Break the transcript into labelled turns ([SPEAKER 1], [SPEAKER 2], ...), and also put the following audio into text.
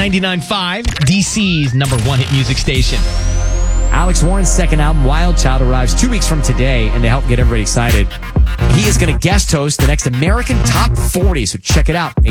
[SPEAKER 1] 99.5, DC's number one hit music station.
[SPEAKER 2] Alex Warren's second album, Wild Child, arrives 2 weeks from today, and to help get everybody excited, he is going to guest host the next American Top 40, so check it out.